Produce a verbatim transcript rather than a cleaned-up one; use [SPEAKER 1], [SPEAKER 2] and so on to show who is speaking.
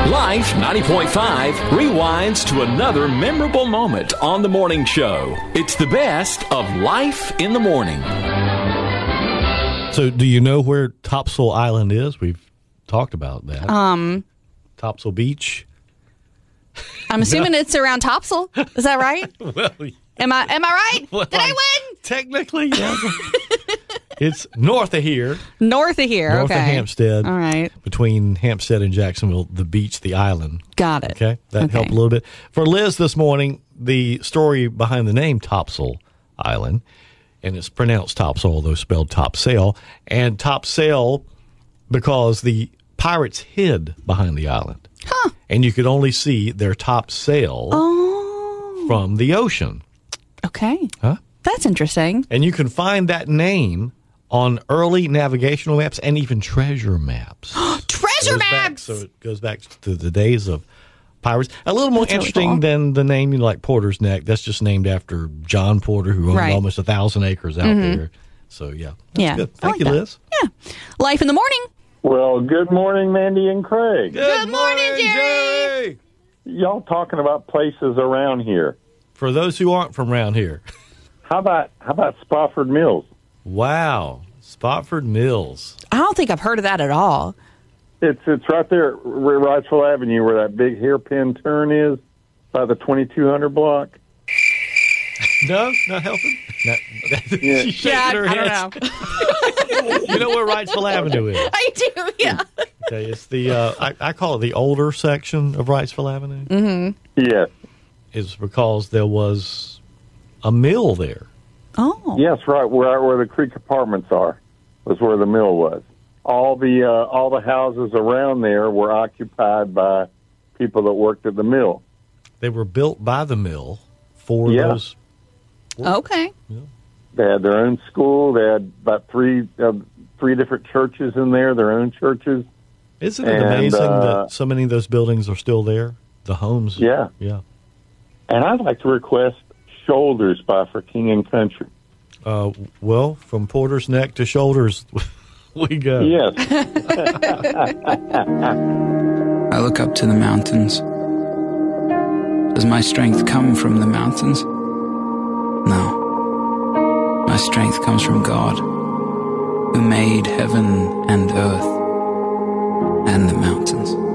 [SPEAKER 1] Life ninety point five rewinds to another memorable moment on the morning show. It's the best of Life in the Morning.
[SPEAKER 2] So do you know where Topsail Island is? We've talked about that.
[SPEAKER 3] Um,
[SPEAKER 2] Topsail Beach.
[SPEAKER 3] I'm assuming no. It's around Topsail. Is that right?
[SPEAKER 2] well,
[SPEAKER 3] am I am I right?
[SPEAKER 2] Well,
[SPEAKER 3] Did I win?
[SPEAKER 2] Technically, yes. It's north of here.
[SPEAKER 3] North of here,
[SPEAKER 2] north
[SPEAKER 3] okay.
[SPEAKER 2] North of Hampstead.
[SPEAKER 3] All right.
[SPEAKER 2] Between Hampstead and Jacksonville, the beach, the island.
[SPEAKER 3] Got it.
[SPEAKER 2] Okay, that
[SPEAKER 3] okay.
[SPEAKER 2] helped a little bit. For Liz this morning, the story behind the name Topsail Island, and it's pronounced Topsail, although spelled Topsail, and Topsail because the pirates hid behind the island.
[SPEAKER 3] Huh.
[SPEAKER 2] And you could only see their top sail
[SPEAKER 3] oh.
[SPEAKER 2] from the ocean.
[SPEAKER 3] Okay.
[SPEAKER 2] Huh?
[SPEAKER 3] That's interesting.
[SPEAKER 2] And you can find that name on early navigational maps and even treasure maps.
[SPEAKER 3] Treasure maps!
[SPEAKER 2] Back, so it goes back to the days of pirates. A little more
[SPEAKER 3] That's
[SPEAKER 2] interesting
[SPEAKER 3] really cool.
[SPEAKER 2] than the name, you know, like Porter's Neck. That's just named after John Porter, who owned
[SPEAKER 3] right.
[SPEAKER 2] almost a thousand acres out
[SPEAKER 3] mm-hmm.
[SPEAKER 2] there. So, yeah. That's
[SPEAKER 3] yeah.
[SPEAKER 2] good. Thank
[SPEAKER 3] like
[SPEAKER 2] you,
[SPEAKER 3] that.
[SPEAKER 2] Liz.
[SPEAKER 3] Yeah. Life in the Morning.
[SPEAKER 4] Well, good morning, Mandy and Craig.
[SPEAKER 2] Good,
[SPEAKER 3] good morning, morning, Jerry.
[SPEAKER 2] Jerry.
[SPEAKER 4] Y'all talking about places around here.
[SPEAKER 2] For those who aren't from around here.
[SPEAKER 4] How about how about Spofford Mills?
[SPEAKER 2] Wow. Spofford Mills.
[SPEAKER 3] I don't think I've heard of that at all.
[SPEAKER 4] It's it's right there at Wrightsville Avenue where that big hairpin turn is by the twenty-two hundred block.
[SPEAKER 2] No, not helping. Not,
[SPEAKER 4] yeah,
[SPEAKER 2] she's
[SPEAKER 3] yeah
[SPEAKER 2] her
[SPEAKER 3] I
[SPEAKER 2] head.
[SPEAKER 3] don't know.
[SPEAKER 2] You know where Wrightsville Avenue is?
[SPEAKER 3] I do, yeah.
[SPEAKER 2] Okay, it's the uh, I, I call it the older section of Wrightsville Avenue.
[SPEAKER 3] Mm-hmm.
[SPEAKER 4] Yes.
[SPEAKER 2] It's because there was a mill there.
[SPEAKER 3] Oh.
[SPEAKER 4] Yes, right where where the Creek Apartments are was where the mill was. All the uh, all the houses around there were occupied by people that worked at the mill.
[SPEAKER 2] They were built by the mill for
[SPEAKER 4] yeah.
[SPEAKER 2] those.
[SPEAKER 3] Okay.
[SPEAKER 2] Yeah.
[SPEAKER 4] They had their own school. They had about three uh, three different churches in there, their own churches.
[SPEAKER 2] Isn't it
[SPEAKER 4] and,
[SPEAKER 2] amazing
[SPEAKER 4] uh,
[SPEAKER 2] that so many of those buildings are still there? The homes.
[SPEAKER 4] Yeah.
[SPEAKER 2] Yeah.
[SPEAKER 4] And I'd like to request Shoulders by For King and Country.
[SPEAKER 2] Uh, well, from Porter's Neck to Shoulders, we go.
[SPEAKER 4] Yes.
[SPEAKER 5] I look up to the mountains. Does my strength come from the mountains? No. My strength comes from God, who made heaven and earth and the mountains.